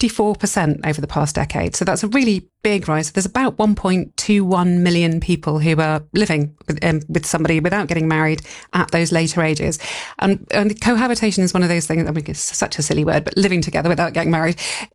54% over the past decade. So that's a really big rise. There's about 1.21 million people who are living with somebody without getting married at those later ages. And cohabitation is one of those things, I mean, it's such a silly word, but living together without getting married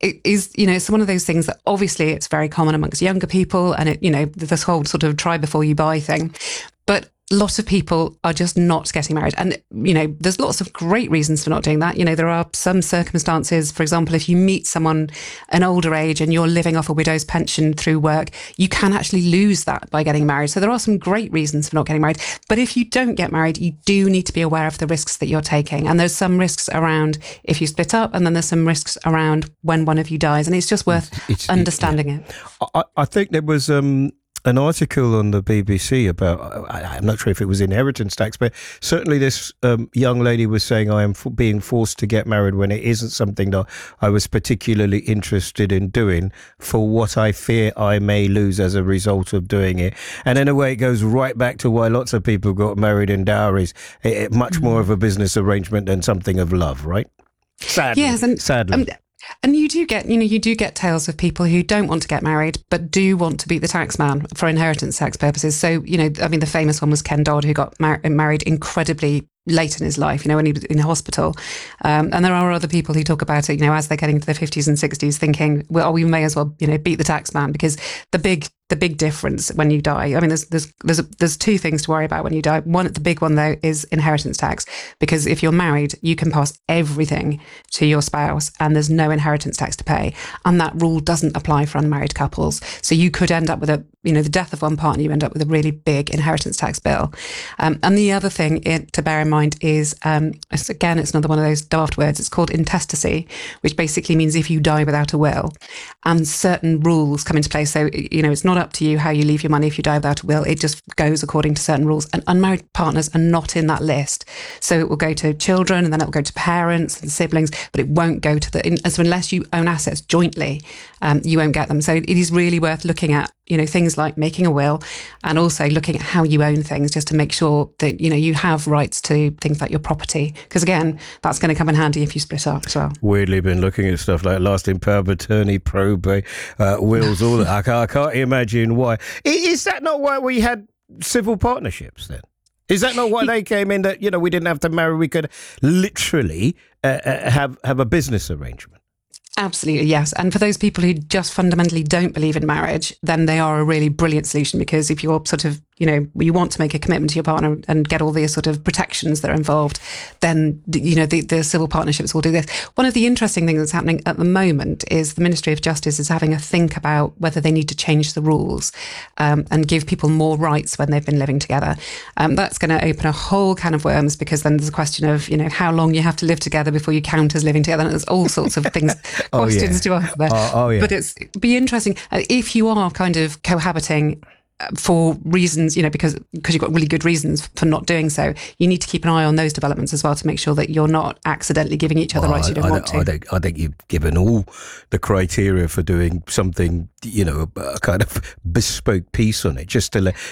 it's one of those things that obviously it's very common amongst younger people, and this whole sort of try before you buy thing. But lots of people are just not getting married. And, there's lots of great reasons for not doing that. There are some circumstances, for example, if you meet someone an older age and you're living off a widow's pension through work, you can actually lose that by getting married. So there are some great reasons for not getting married. But if you don't get married, you do need to be aware of the risks that you're taking. And there's some risks around if you split up, and then there's some risks around when one of you dies. And it's just worth understanding it. I think there was an article on the BBC about, I'm not sure if it was inheritance tax, but certainly this young lady was saying, I am being forced to get married when it isn't something that I was particularly interested in doing for what I fear I may lose as a result of doing it. And in a way, it goes right back to why lots of people got married in dowries, much more of a business arrangement than something of love, right? Sadly. Yes, sadly. And you do get tales of people who don't want to get married, but do want to beat the tax man for inheritance tax purposes. So, the famous one was Ken Dodd, who got married incredibly late in his life, when he was in hospital. And there are other people who talk about it, as they're getting to their 50s and 60s, thinking, well, we may as well, beat the tax man, because the big difference when you die, I mean, there's two things to worry about when you die. One, the big one though, is inheritance tax, because if you're married, you can pass everything to your spouse and there's no inheritance tax to pay. And that rule doesn't apply for unmarried couples. So you could end up with the death of one partner, you end up with a really big inheritance tax bill. And the other thing to bear in mind is, again, it's another one of those daft words. It's called intestacy, which basically means if you die without a will, and certain rules come into place. So, it's not up to you how you leave your money if you die without a will. It just goes according to certain rules. And unmarried partners are not in that list. So it will go to children, and then it will go to parents and siblings, but it won't go to so unless you own assets jointly, you won't get them. So it is really worth looking at, things like making a will, and also looking at how you own things, just to make sure that, you have rights to things like your property. Because again, that's going to come in handy if you split up as well. Weirdly been looking at stuff like lasting power of attorney, probate, wills, all that. I can't imagine why. Is that not why we had civil partnerships then? Is that not why they came in, that, we didn't have to marry, we could literally have a business arrangement? Absolutely, yes. And for those people who just fundamentally don't believe in marriage, then they are a really brilliant solution, because if you're sort of, you want to make a commitment to your partner and get all the sort of protections that are involved, then, the civil partnerships will do this. One of the interesting things that's happening at the moment is the Ministry of Justice is having a think about whether they need to change the rules and give people more rights when they've been living together. That's going to open a whole can of worms, because then there's a question of, how long you have to live together before you count as living together. And there's all sorts of things, questions to ask there. Yeah. But it'd be interesting if you are kind of cohabiting for reasons, because you've got really good reasons for not doing so. You need to keep an eye on those developments as well, to make sure that you're not accidentally giving each other rights you don't want to. I think you've given all the criteria for doing something, a kind of bespoke piece on it, just to